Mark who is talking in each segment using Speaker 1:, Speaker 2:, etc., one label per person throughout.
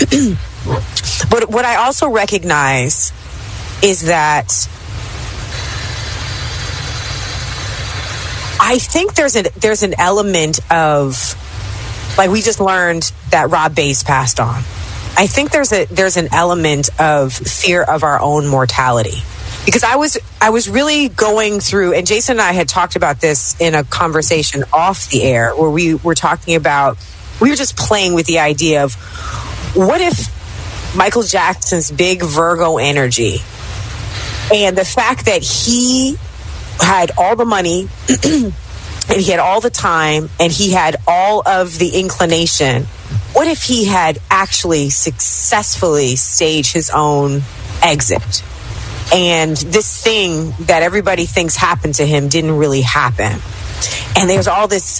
Speaker 1: But what I also recognize is that I think there's an element of, like we just learned that Rob Bass passed on. I think there's an element of fear of our own mortality. Because I was really going through, and Jason and I had talked about this in a conversation off the air, where we were talking about, we were just playing with the idea of, what if Michael Jackson's big Virgo energy and the fact that he had all the money and he had all the time and he had all of the inclination, what if he had actually successfully staged his own exit? And this thing that everybody thinks happened to him didn't really happen. And there's all this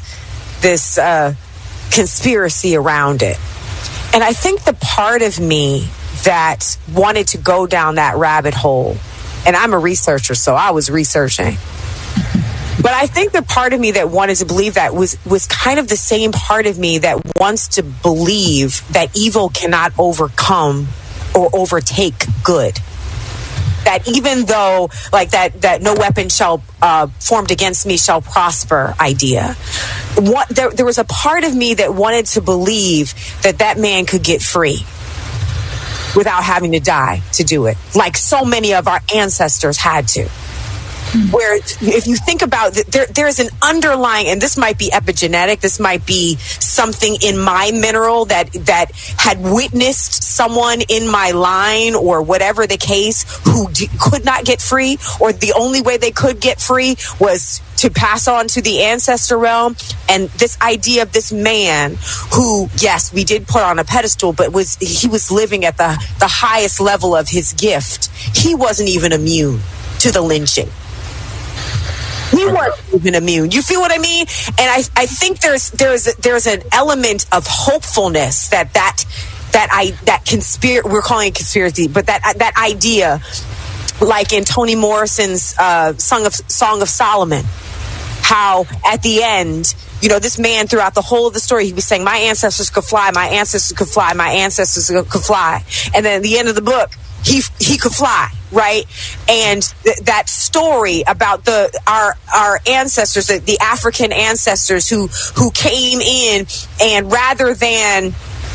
Speaker 1: conspiracy around it. And I think the part of me that wanted to go down that rabbit hole, and I'm a researcher, so I was researching. But I think the part of me that wanted to believe that was kind of the same part of me that wants to believe that evil cannot overcome or overtake good. That even though, like that no weapon shall formed against me shall prosper idea. There was a part of me that wanted to believe that man could get free without having to die to do it, like so many of our ancestors had to. Where if you think about there's an underlying, and this might be epigenetic, this might be something in my mineral that had witnessed someone in my line or whatever the case who could not get free, or the only way they could get free was to pass on to the ancestor realm. And this idea of this man who, yes, we did put on a pedestal, but he was living at the highest level of his gift. He wasn't even immune to the lynching. He wasn't even immune. You feel what I mean? And I think there's an element of hopefulness that we're calling it conspiracy, but that idea, like in Toni Morrison's Song of Solomon, how at the end, you know, this man throughout the whole of the story, he was saying, my ancestors could fly, my ancestors could fly, my ancestors could fly. And then at the end of the book, he could fly, right? And that story about our ancestors, the African ancestors who came in, and rather than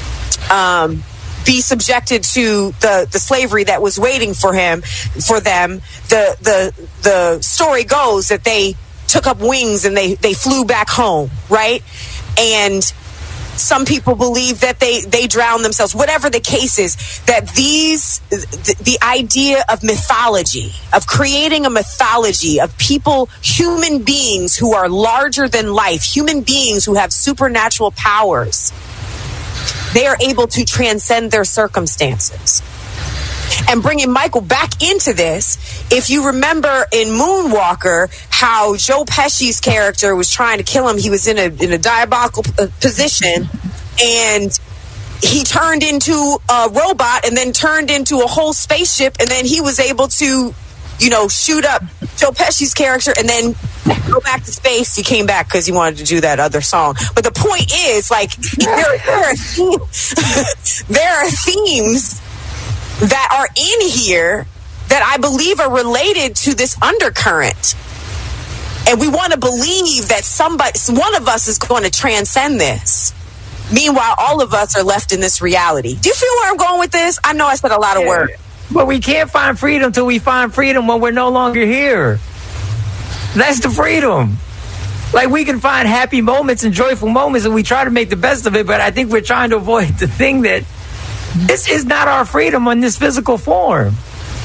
Speaker 1: be subjected to the slavery that was waiting for them, the story goes that they took up wings and they flew back home, right? And some people believe that they drowned themselves. Whatever the case is, that the idea of mythology, of creating a mythology of people, human beings who are larger than life, human beings who have supernatural powers, they are able to transcend their circumstances. And bringing Michael back into this, if you remember in Moonwalker, how Joe Pesci's character was trying to kill him, he was in a diabolical position, and he turned into a robot and then turned into a whole spaceship, and then he was able to, you know, shoot up Joe Pesci's character and then go back to space. He came back because he wanted to do that other song. But the point is, like, there are themes that are in here that I believe are related to this undercurrent. And we want to believe that one of us is going to transcend this. Meanwhile, all of us are left in this reality. Do you feel where I'm going with this? I know I said a lot of words.
Speaker 2: But we can't find freedom till we find freedom when we're no longer here. That's the freedom. Like, we can find happy moments and joyful moments, and we try to make the best of it, but I think we're trying to avoid the thing that this is not our freedom in this physical form.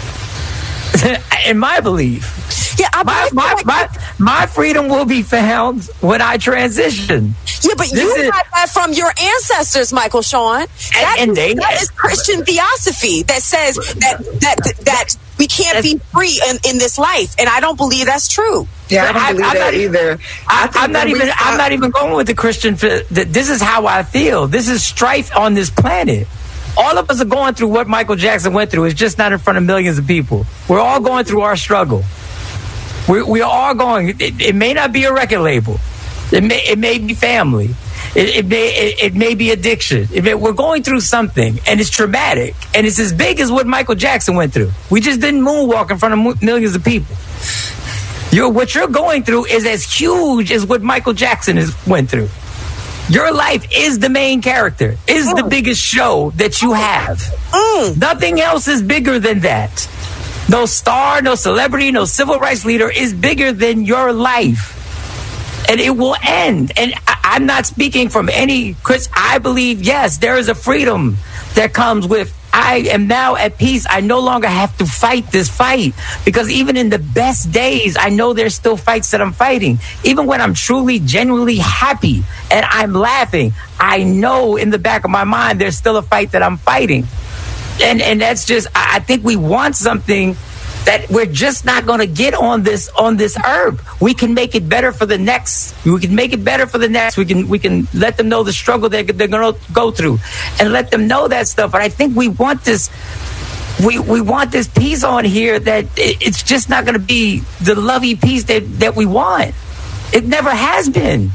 Speaker 2: In my belief.
Speaker 1: Yeah,
Speaker 2: my freedom will be found when I transition.
Speaker 1: Yeah, but you got that from your ancestors, Michael Sean. That is Christian theosophy that says that we can't be free in this life, and I don't believe that's true.
Speaker 3: Yeah, I don't believe that either.
Speaker 2: I'm not even going with the Christian. This is how I feel. This is strife on this planet. All of us are going through what Michael Jackson went through. It's just not in front of millions of people. We're all going through our struggle. We are all going. It may not be a record label. It may be family. It may be addiction. We're going through something, and it's traumatic, and it's as big as what Michael Jackson went through. We just didn't moonwalk in front of millions of people. What you're going through is as huge as what Michael Jackson went through. Your life is the main character, is the biggest show that you have. Nothing else is bigger than that. No star, no celebrity, no civil rights leader is bigger than your life. And it will end. And I'm not speaking from Chris, I believe, yes, there is a freedom that comes with, I am now at peace. I no longer have to fight this fight, because even in the best days, I know there's still fights that I'm fighting. Even when I'm truly, genuinely happy and I'm laughing, I know in the back of my mind, there's still a fight that I'm fighting. And that's just, I think we want something that we're just not going to get on this earth. We can make it better for the next. We can make it better for the next. We can let them know the struggle they're going to go through, and let them know that stuff. And I think we want this. We want this peace on here that it's just not going to be the lovey peace that we want. It never has been.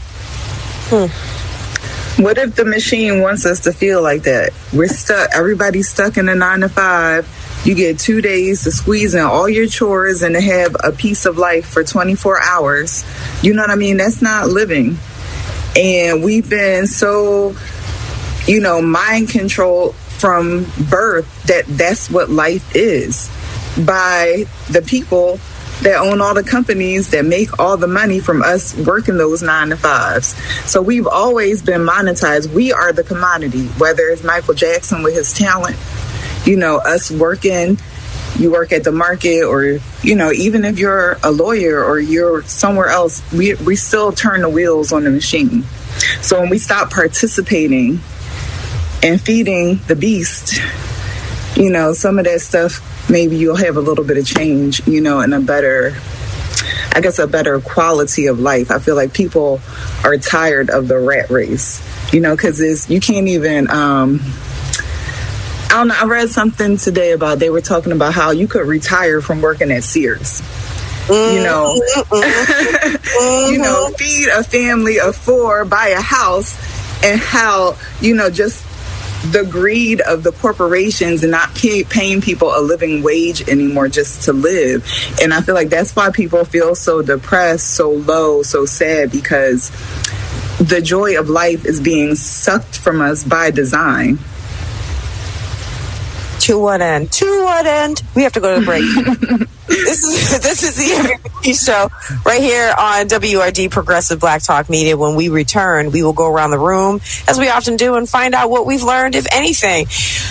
Speaker 3: What if the machine wants us to feel like that? We're stuck. Everybody's stuck in a 9 to 5. You get 2 days to squeeze in all your chores and to have a piece of life for 24 hours. You know what I mean? That's not living. And we've been so, mind controlled from birth that's what life is, by the people that own all the companies that make all the money from us working those 9 to 5s. So we've always been monetized. We are the commodity, whether it's Michael Jackson with his talent, us working, you work at the market, or, even if you're a lawyer or you're somewhere else, we still turn the wheels on the machine. So when we stop participating and feeding the beast, some of that stuff, maybe you'll have a little bit of change, and a better quality of life. I feel like people are tired of the rat race, because you can't even, I don't know. I read something today about, they were talking about how you could retire from working at Sears. Feed a family of 4, buy a house, and how, just the greed of the corporations and not paying people a living wage anymore just to live. And I feel like that's why people feel so depressed, so low, so sad, because the joy of life is being sucked from us by design.
Speaker 1: To what end? We have to go to the break. This is the MVP show right here on WRD Progressive Black Talk Media. When we return, we will go around the room, as we often do, and find out what we've learned, if anything.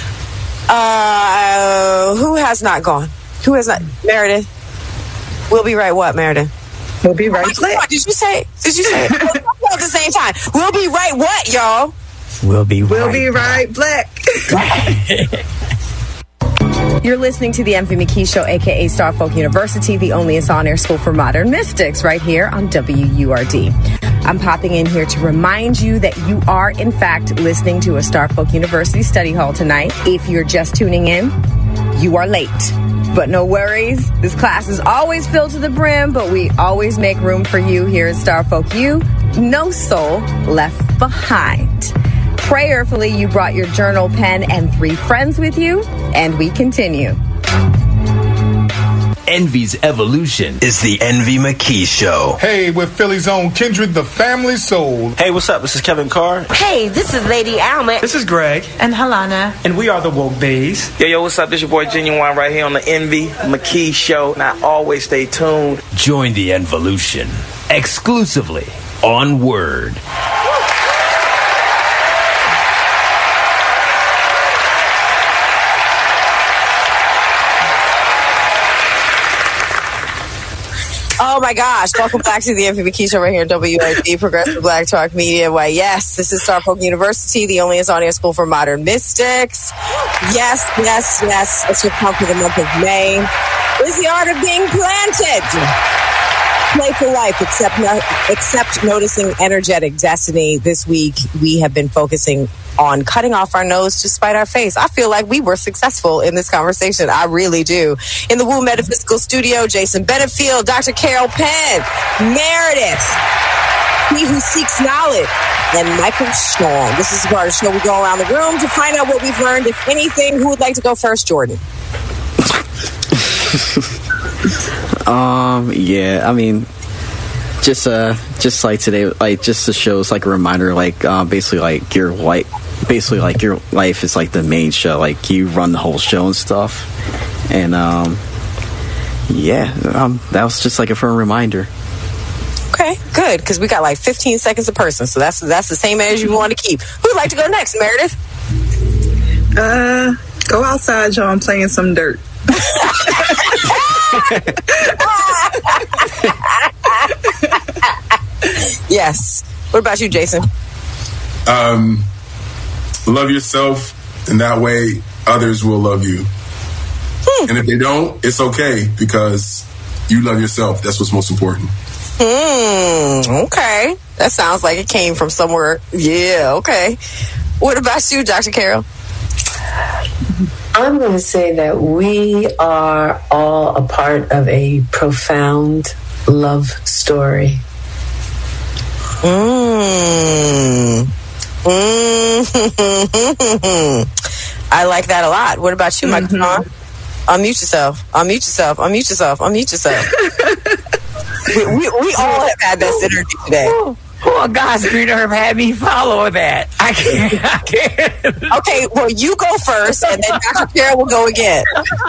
Speaker 1: Who has not gone? Who has not? Meredith. We'll be right. What, Meredith?
Speaker 3: We'll be right.
Speaker 1: Did you say it? At the same time. We'll be right. What, y'all?
Speaker 2: We'll be
Speaker 3: right black.
Speaker 4: You're listening to the MV McKee Show, a.k.a. Star Folk University, the only on-air school for modern mystics, right here on WURD. I'm popping in here to remind you that you are, in fact, listening to a Star Folk University study hall tonight. If you're just tuning in, you are late. But no worries. This class is always filled to the brim, but we always make room for you here at Star Folk U. No soul left behind. Prayerfully, you brought your journal, pen, and 3 friends with you, and we continue.
Speaker 5: Envy's evolution is the Envy McKee Show.
Speaker 6: Hey, we're Philly's own Kindred, the family soul.
Speaker 7: Hey, what's up? This is Kevin Carr.
Speaker 8: Hey, this is Lady Alma.
Speaker 9: This is Greg.
Speaker 10: And Helena.
Speaker 9: And we are the Woke Bays.
Speaker 7: Yo, what's up? This your boy Genuine right here on the Envy McKee Show. Now, always stay tuned.
Speaker 5: Join the Envolution exclusively on Word.
Speaker 1: Oh my gosh, welcome back to the MV McKee Show right here on WRD, Progressive Black Talk Media. Why, yes, this is Star Folk University, the only on-air school for modern mystics. Yes, let's just come for the month of May. Is the art of being planted. Playful life, except noticing energetic destiny. This week, we have been focusing on cutting off our nose to spite our face. I feel like we were successful in this conversation. I really do. In the Woo Metaphysical Studio, Jason Benefield, Dr. Carol Penn, Meredith. He Who Seeks Knowledge, and Michael Sean. This is the part of the show we go around the room to find out what we've learned, if anything. Who would like to go first, Jordan?
Speaker 9: Yeah, I mean, just like today, like just the show is like a reminder, like basically like your life is like the main show, like you run the whole show and stuff, and that was just like a firm reminder.
Speaker 1: Okay, good, because we got like 15 seconds a person, so that's the same as you want to keep. Who'd like to go next, Meredith?
Speaker 3: Go outside, y'all. I'm playing some dirt.
Speaker 1: Yes. What about you, Jason?
Speaker 6: Love yourself, and that way others will love you. And if they don't, it's okay, because you love yourself. That's what's most important.
Speaker 1: Okay. That sounds like it came from somewhere. Yeah, okay. What about you, Dr. Carol?
Speaker 10: I'm going to say that we are all a part of a profound love story.
Speaker 1: I like that a lot. What about you, Michael? Unmute yourself. Unmute yourself. Unmute yourself. Unmute yourself. we all have had this energy today.
Speaker 2: Oh, God's green herb had me follow that. I can't.
Speaker 1: Okay, well, you go first, and then Dr. Carol will go again.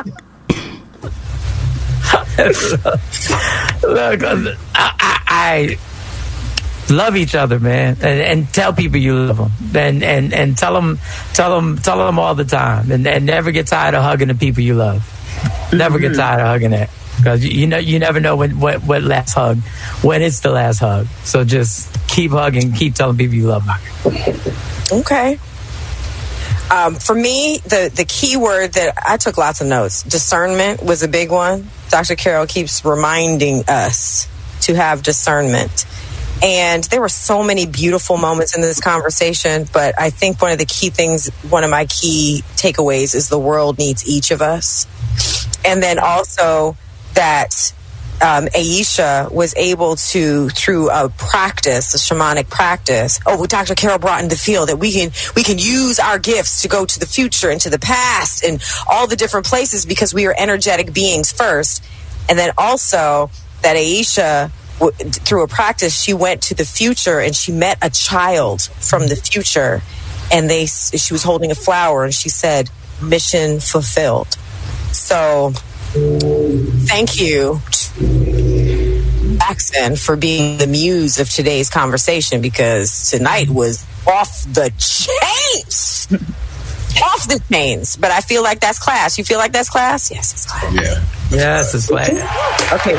Speaker 2: Look, I love each other, man, and tell people you love them, and tell them all the time, and never get tired of hugging the people you love. Never get tired of hugging that, because you never know what last hug, when it's the last hug. So just keep hugging, keep telling people you love them.
Speaker 1: Okay. For me, the key word that I took lots of notes. Discernment was a big one. Dr. Carol keeps reminding us to have discernment. And there were so many beautiful moments in this conversation, but I think one of the key things, one of my key takeaways is the world needs each of us. And then also that Aisha was able to, through a practice, a shamanic practice, Dr. Carol brought in the field that we can use our gifts to go to the future and to the past and all the different places, because we are energetic beings first. And then also that Aisha, through a practice, she went to the future and she met a child from the future, and she was holding a flower, and she said, "Mission fulfilled." So thank you, Jackson, for being the muse of today's conversation, because tonight was off the chains. Off the chains. But I feel like that's class. You feel like that's class? Yes, it's class.
Speaker 6: Yeah.
Speaker 2: Yes, it's class.
Speaker 1: Okay,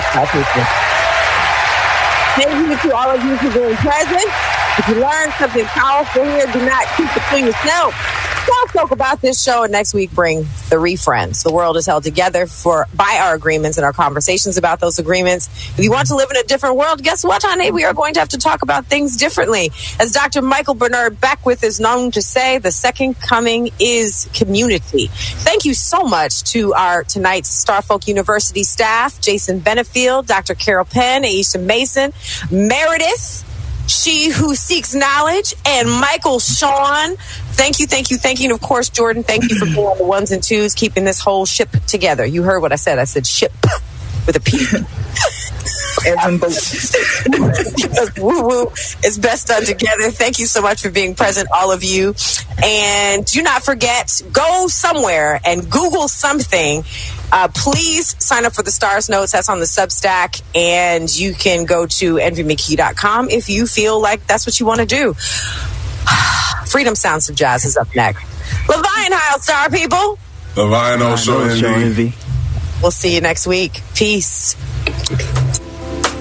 Speaker 1: thank you to all of you for being present. If you learned something powerful here, do not keep it to yourself. We'll talk about this show, and next week bring the refriends. The world is held together by our agreements and our conversations about those agreements. If you want to live in a different world, guess what, honey? We are going to have to talk about things differently. As Dr. Michael Bernard Beckwith is known to say, the second coming is community. Thank you so much to our tonight's Starfolk University staff, Jason Benefield, Dr. Carol Penn, Aisha Mason, Meredith, She Who Seeks Knowledge, and Michael Sean. Thank you. And of course, Jordan, thank you for being on the ones and twos, keeping this whole ship together. You heard what I said. I said ship with a P. Because woo-woo is best done together. Thank you so much for being present, all of you. And do not forget, go somewhere and Google something. Please sign up for the Stars Notes. That's on the Substack. And you can go to envymckee.com if you feel like that's what you want to do. Freedom Sounds of Jazz is up next. Levian Heil, Star people.
Speaker 6: Levian on Show Envy.
Speaker 1: We'll see you next week. Peace.